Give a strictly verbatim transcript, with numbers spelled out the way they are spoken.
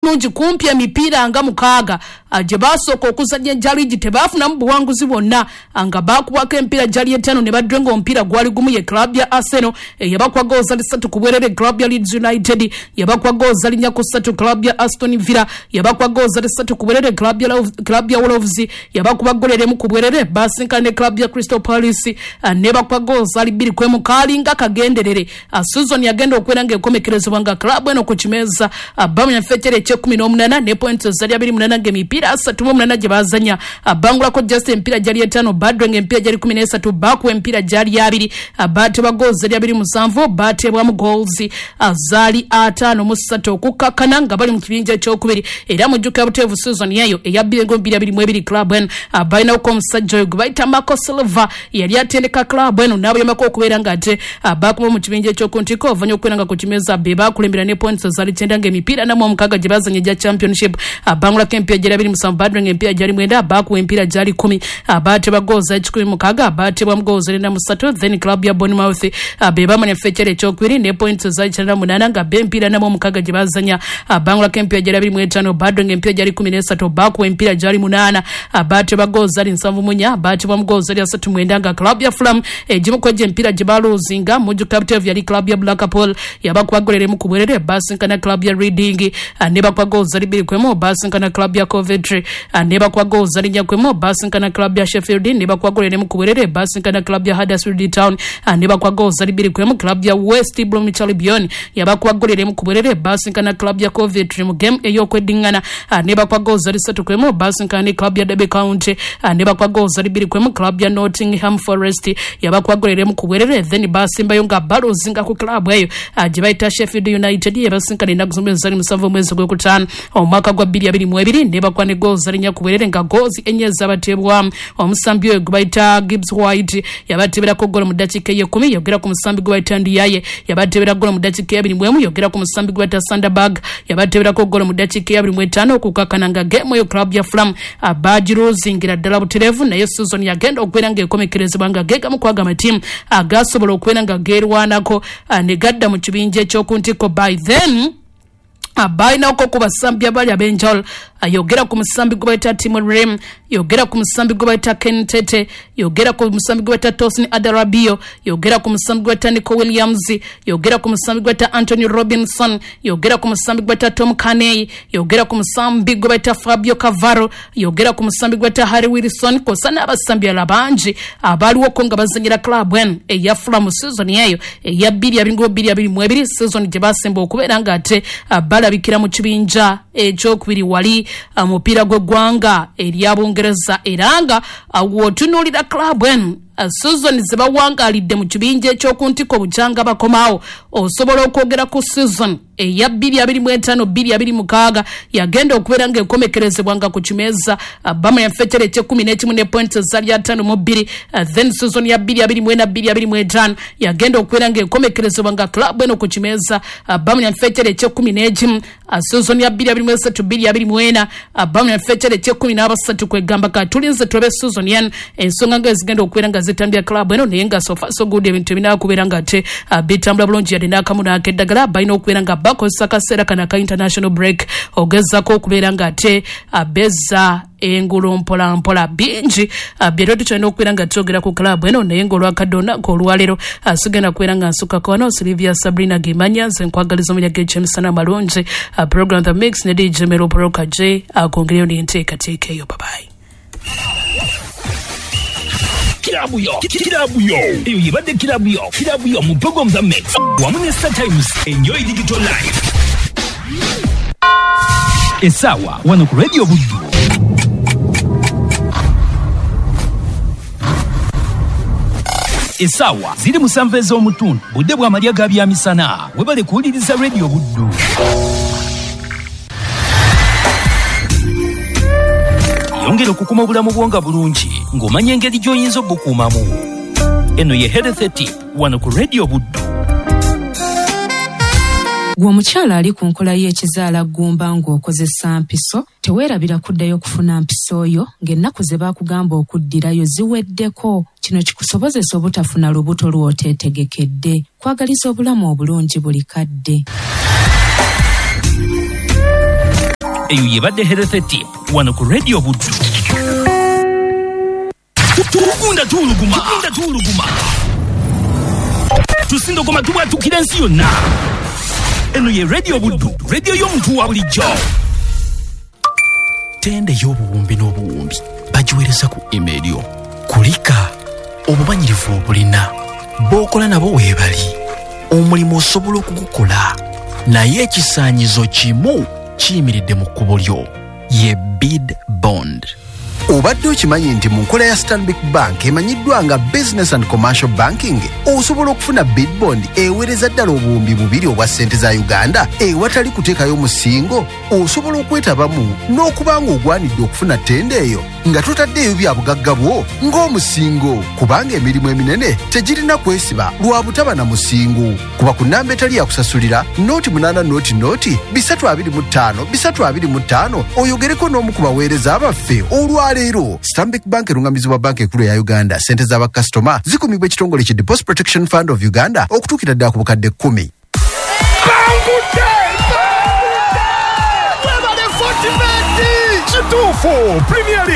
bulungi kumpi emipiira nga mukaaga gye basooka okuzannya jaligi tebafunamu buwanguzi bwonna nga baakubwako empiira jali etaano ne baddwe ng'omupiira gwali gumu ye club ya Arsenal yabakwa gooza ssatu ku bwerere club ya Leeds United yabakwa gooza linnya ku ssatu club ya Aston Villa yabakwa gooza ssatu ku bwerere club ya club ya Wolves yabakuba golere mu ku bwerere basinkane club ya Crystal Palace ne bakwa gooza libiri kwemu kalinga kagenderere season yagenda okwera ng'ekomekerezebwa nga club eno ku kimeza bamanya fetere kye kumi n'omunaana ne points zali abiri munana ng'emipiira asatu mu munana gye bazanya bangulako just empiira jali etaano baddwe ng'emipiira jali kumi n'esatu bakuwa empiira jali abiri baatebwa goals zali abiri musanvu baatebwamu goals zaali ataano mu ssatu okukakkana nga bali mu kibinja ekyokubiri era mujjuka buteevu season yayo eya bbiri ng'ebiri abiri mu ebiri club eno balinawo omusajja oyo gwe bayita Marco Silva yali atendeka club eno n'abayambako okubeera ng'ate bakuba mu kibinja ekyokuntiko ovanya okubeera nga ku kimeza be baakulembera ne points zaali kyenda ng'emipiira namu omukaaga gye bazanya egya championship bangulako empiira gyali abiri musanvu baddwe ng'emipiira gyali mwenda baakuwa empiira gyali kumi baatebwa gooza ekikumi mukaaga baatebwamu gooza erina mu ssatu then club ya Bournemouth be bamanya fekyere ekyokubiri ne points zaali kyenda munaana nga b'empiira namu omukaaga gye bazanya bangulako empiira gyali abiri mu etaano baddwe ng'emipiira gyali kumi n'esatu baakuwa empiira gyali munaana baatebwa gooza ali nsanvu mu nnya baatebwamu gooza ali asatu mwenda nga club ya Fulham egimu kwegya empiira gye baloozinga mujjuka buteevu yali club ya Blackpool yabakuba goleremu ku bwerere basinkana club ya Reading ne bakuba gooza libiri kwemu basinkana club ya Coventry ne bakuba gooza linnya kwemu basinkana club ya Sheffield ne bakuba goleremu ku bwerere basinkana club ya Huddersfield Town ne bakuba gooza libiri kwemu club ya West Bromwich Albion yabakuba goleremu ku bwerere basinkana club ya Coventry mu game ey'okweddiŋŋana ne bakuba gooza lisatu kwemu basinkana ne club ya Derby County ne bakuba gooza libiri kwemu club ya Nottingham Forest yabakuba goleremu ku bwerere then basimbayo nga baloozinga ku club eyo gye bayita Sheffield United yebasinkana ennaku zombi zali musanvu mwezi gw'okutaano omwaka gwa bbiri abiri mu ebiri ne bakwa ne gooza linnya ku bwerere nga goozi ennya z'abateebwamu omusambi oyo gwe bayita Gibbs White yabateeberako golo mu ddakiika ey'ekkumi yogera ku musambi gwe bayita Ndiaye yabateebera golo mu ddakiika ey'abiri mu emu yogera ku musambi gwe bayita Sunderberg yabateeberako golo mu ddakiika ey'abiri mu etaano okukakkana nga geemu eyo club ya Fulham baagiroozingira ddala butereevu naye season yagenda okubeera ng'ekomekerezebwa nga geegamu kwaga amatiimu agasobola okubeera nga geerwanako ne gadda mu kibinja ekyokuntiko by then balinaoko ku basambi abali ab'enjawulo yogera ku musambi gwe bayita Timor Rem yogera ku musambi gwe bayita Ken Tete yogera ku musambi gwe bayita Tosin Adarabio yogera ku musambi gwe bayita Nico Williams yogera ku musambi gwe bayita Anthony Robinson yogera ku musambi gwe bayita Tom Caney yogera ku musambi gwe bayita Fabio Cavaro yogera ku musambi gwe bayita Harry Wilson kosa n'abasambi alala bangi abaliwoko nga bazanyira club eno eya Fulham season eyo eya bbiri abiri bbiri abiri mu ebiri season gye basemba okubeera ng'ate balabikira mu kibinja ekyokubiri wali omupiira gw'eggwanga ery'Abongereza era nga wootunuulira club eno season ze bawangalidde mu kibinja ekyokuntiko bukyanga bakomaawo osobola okwogera ku season eya bbiri abiri mu etaano bbiri abiri mukaaga yagenda okubeera ng'ekomekerezebwa nga ku kimeza bamanya fekyere ekyekumi n'ekimu ne points zali ataano mu bbiri then season ya bbiri abiri mu ena bbiri abiri mu etaano yagenda okubeera ng'ekomekerezebwa nga club eno ku kimeza bamanya fekyere ekyekumi n'ekimu season ya bbiri abiri mu esatu bbiri abiri mu ena bamanya fekyere ekyekumi n'abasatu kwegamba katulinze tulabe season yen ensonga ng'ezigenda okubeera nga zitambya club eno naye nga so far so good ebintu ebinaa kubeera nga ate bitambula bulungi yadde n'akamu n'akeddagala balina okubeera nga bakozesa akaseera kana ka international break ogezako okubeera nga ate beza engulu mpola mpola bingi byero tukyalina okubeera nga twogera ku club eno naye ng'olwakadde olunaku olwaleero sigenda kubeera nga nsukako wano Silvia Sabrina Gemanya nze nkwagaliza omunyaga ekyemisana malungi program the mix ne D J Mero Broka J akongereyo n'enteekateeka eyo babayi. Kilabu yo, kilabu yo. Eyo yebadde kilabu yo, kilabu yo mu program the mix. Wamu ne Star Times, enjoy digital life. Esawa, wano ku Radio Buddu. Esawa, ziri musanvu ez'omutundu, budde bwa malya ga byamisana. Webale kuwuliriza Radio Buddu. Yongera okukuma obulamu bwonga bulungi ng'omanya engeri gy'oyinza obukuumamu. Eno ye Health Tip wano ku Radio Buddu. Gwe omukyala ali ku nkola y'ekizaala ggumba ng'okozesa mpiso teweerabira kuddayo kufuna mpiso oyo ng'ennaku ze baakugamba okuddirayo ziweddeko. Kino kikusobozesa obutafuna lubuto lw'oteetegekedde. Kwagaliza obulamu obulungi buli kadde. eyo yebadde health tip wano ku radio buddu. Tugunda tuuluguma tugunda tuuluguma tusindogoma tubwatukira ensi yonna. Eno ye radio buddu, radio y'omuntu wa bulijjo. Tende y'obuwumbi n'obuwumbi bagiweereza ku email yo. Kulika obumanyirivu obulina b'okola nabo weebali. Omulimu osobola okugukola naye ekisaanyizo kimu kiyimiridde mu kkubo lyo, ye bid bond. Obadde okimanyi nti mu nkola ya Stanbic Bank emanyiddwa nga Business and Commercial Banking osobola okufuna bid bond eweereza ddala obuwumbi bubiri obwa ssente za Uganda ewatali kuteekayo musingo. Osobola okwetabamu n'okubanga ogwanidde okufuna ttenda eyo nga totaddeeyo bya bugagga bwo ng'omusingo, kubanga emirimu eminene tegirina kwesiba lwa butaba na musingo. Kuba ku nnamba etali yakusasulira nooti munaana nooti nooti bisatu abiri mu ttaano bisatu abiri mu ttaano oyogereko n'omu ku baweereza abaffe olwaleero. Stanbic Bank erungamizibwa banka ekkulu ya Uganda. Ssente z'abakasitoma zikumibwa ekitongole ki Deposit Protection Fund of Uganda okutuukira ddala ku bukadde kkumi. Kituufu Premier League